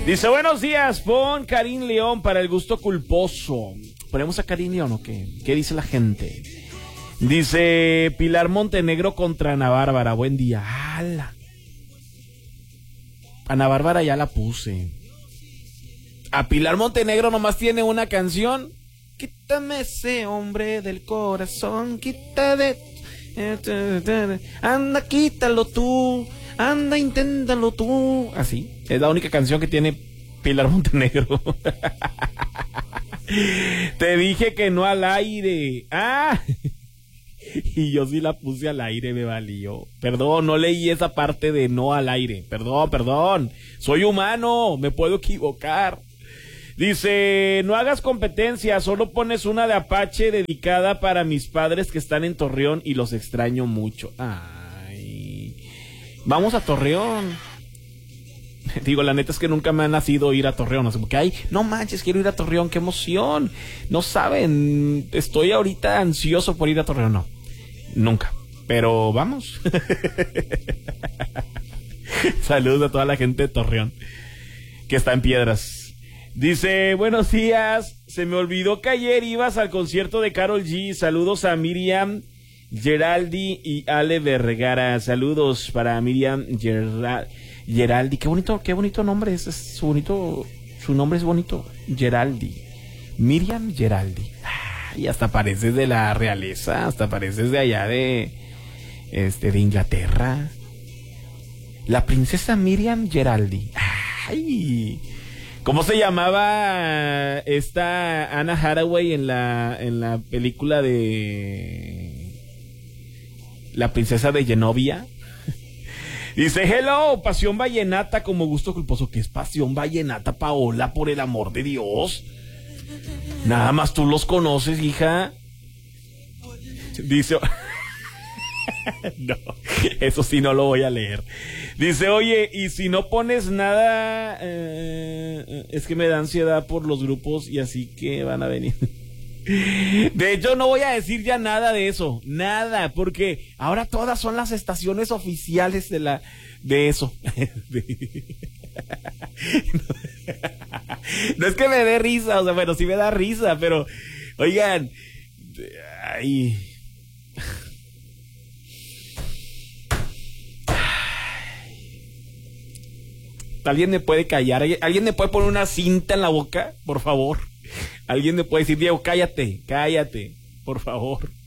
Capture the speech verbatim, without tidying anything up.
Dice, buenos días, pon Karim León para el gusto culposo. ¿Ponemos a Karim León o qué? ¿Qué dice la gente? Dice Pilar Montenegro contra Ana Bárbara. Buen día. ¡Hala! Ana Bárbara ya la puse. A Pilar Montenegro nomás tiene una canción. Quítame ese hombre del corazón, quítame. Anda, quítalo tú. Anda, inténtalo tú. Así. Es la única canción que tiene Pilar Montenegro. Te dije que no al aire. Ah. Y yo sí la puse al aire, me valió. Perdón, no leí esa parte de no al aire. Perdón, perdón. Soy humano, me puedo equivocar. Dice, no hagas competencia, solo pones una de Apache dedicada para mis padres que están en Torreón y los extraño mucho. Ay. Vamos a Torreón. Digo, la neta es que nunca me ha nacido ir a Torreón. O sea, porque, ay, no manches, quiero ir a Torreón, qué emoción. No saben, estoy ahorita ansioso por ir a Torreón. No, nunca. Pero vamos. Saludos a toda la gente de Torreón que está en Piedras. Dice, buenos días, se me olvidó que ayer ibas al concierto de Karol G. Saludos a Miriam Geraldi y Ale Vergara. Saludos para Miriam Geraldi. Geraldi, qué bonito, qué bonito nombre es, es su bonito, su nombre es bonito, Geraldi, Miriam Geraldi, ah, y hasta pareces de la realeza, hasta pareces de allá de, este, de Inglaterra, la princesa Miriam Geraldi. Ay, ¿cómo se llamaba esta Anna Hathaway en la, en la película de La princesa de Genovia? Dice, hello, Pasión Vallenata como gusto culposo. ¿Qué es Pasión Vallenata, Paola, por el amor de Dios? Nada más tú los conoces, hija. Dice, no, eso sí no lo voy a leer. Dice, oye, y si no pones nada, eh, es que me da ansiedad por los grupos y así que van a venir. De hecho, no voy a decir ya nada de eso, nada, porque ahora todas son las estaciones oficiales de la de eso. No es que me dé risa, o sea, bueno, sí me da risa, pero oigan, ay. ¿Alguien me puede callar? ¿Alguien me puede poner una cinta en la boca, por favor? Alguien me puede decir, Diego, cállate, cállate, por favor.